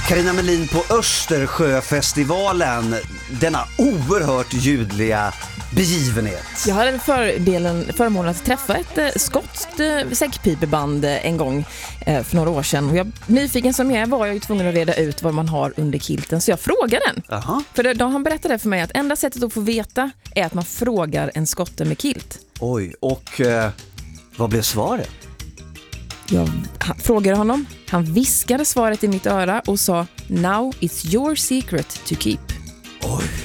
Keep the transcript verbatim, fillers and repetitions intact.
Carina Melin på Östersjöfestivalen, denna oerhört ljudliga begivenhet. Jag hade fördelen, förmånen att träffa ett eh, skotskt eh, säckpipeband eh, en gång eh, för några år sedan. Och jag, nyfiken som jag var jag ju tvungen att reda ut vad man har under kilten. Så jag frågade den. Aha. För då, då han berättade för mig att enda sättet att få veta är att man frågar en skotte med kilt. Oj, och eh, vad blev svaret? Jag han, frågade honom. Han viskade svaret i mitt öra och sa: "Now it's your secret to keep."